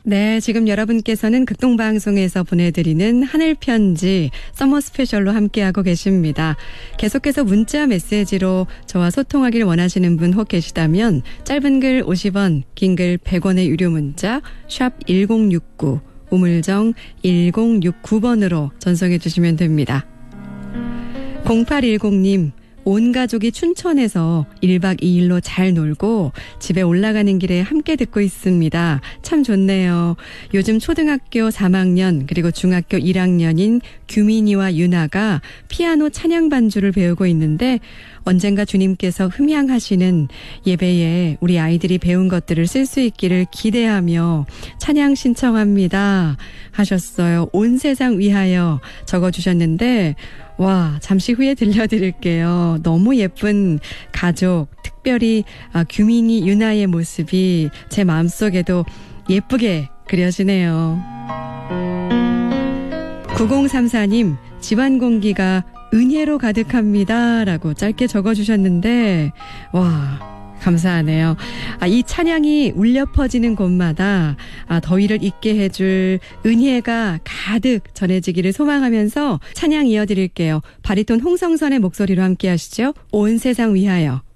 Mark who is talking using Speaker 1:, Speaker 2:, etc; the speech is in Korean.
Speaker 1: 네, 지금 여러분께서는 극동방송에서 보내드리는 하늘편지 서머 스페셜로 함께하고 계십니다. 계속해서 문자 메시지로 저와 소통하길 원하시는 분 혹 계시다면 짧은 글 50원, 긴 글 100원의 유료 문자 샵 1069, 우물정 1069번으로 전송해 주시면 됩니다. 0810님, 온 가족이 춘천에서 1박 2일로 잘 놀고 집에 올라가는 길에 함께 듣고 있습니다. 참 좋네요. 요즘 초등학교 3학년 그리고 중학교 1학년인 규민이와 유나가 피아노 찬양 반주를 배우고 있는데 언젠가 주님께서 흠양하시는 예배에 우리 아이들이 배운 것들을 쓸 수 있기를 기대하며 찬양 신청합니다 하셨어요. 온 세상 위하여 적어주셨는데 와, 잠시 후에 들려드릴게요. 너무 예쁜 가족, 특별히 규민이 유나의 모습이 제 마음속에도 예쁘게 그려지네요. 9034님, 집안 공기가 은혜로 가득합니다 라고 짧게 적어주셨는데 와, 감사하네요. 이 찬양이 울려 퍼지는 곳마다 더위를 잊게 해줄 은혜가 가득 전해지기를 소망하면서 찬양 이어드릴게요. 바리톤 홍성선의 목소리로 함께 하시죠. 온 세상 위하여.